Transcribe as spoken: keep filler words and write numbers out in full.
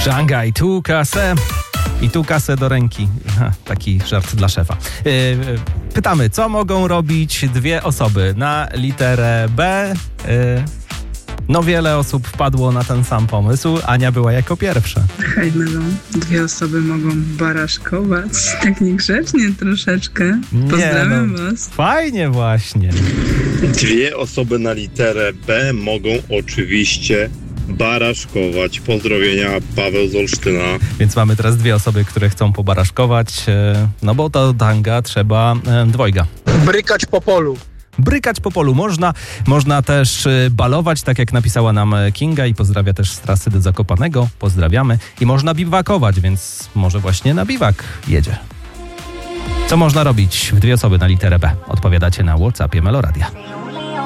Szangaj, tu kasę i tu kasę do ręki. Ha, taki żart dla szefa. Yy, pytamy, co mogą robić dwie osoby na literę B? Yy, no wiele osób wpadło na ten sam pomysł. Ania była jako pierwsza. Hej Melon, dwie osoby mogą baraszkować. Tak niegrzecznie troszeczkę. Pozdrawiam Nie, no, was. Fajnie właśnie. Dwie osoby na literę B mogą oczywiście baraszkować. Pozdrowienia, Paweł z Olsztyna. Więc mamy teraz dwie osoby, które chcą pobaraszkować, yy, no bo to tanga trzeba yy, dwojga. Brykać po polu. Brykać po polu można, można też y, balować, tak jak napisała nam Kinga i pozdrawia też z trasy do Zakopanego. Pozdrawiamy. I można biwakować, więc może właśnie na biwak jedzie. Co można robić w dwie osoby na literę B? Odpowiadacie na WhatsAppie Meloradia.